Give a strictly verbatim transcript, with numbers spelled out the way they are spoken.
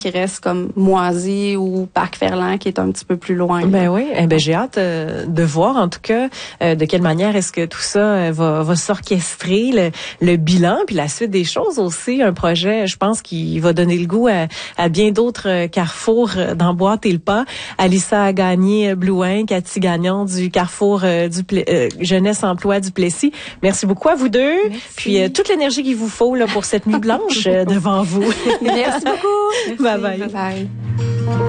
qui reste comme Moisy ou Parc Ferland qui est un petit peu plus loin. Ben oui, eh ben j'ai hâte euh, de voir en tout cas euh, de quelle manière est-ce que tout ça euh, va, va s'orchestrer, le, le bilan puis la suite des choses aussi. Un projet, je pense, qui va donner le goût à, à bien d'autres euh, carrefours euh, d'emboîter le pas. Alissa Gagné-Blouin, Cathy Gagnon du Carrefour euh, du Pla- euh, Jeunesse Emploi du Plessis. Merci beaucoup à vous deux. Merci. Puis euh, toute l'énergie qu'il vous faut là pour cette nuit blanche euh, devant vous. Merci beaucoup. Bye bye. Bye bye.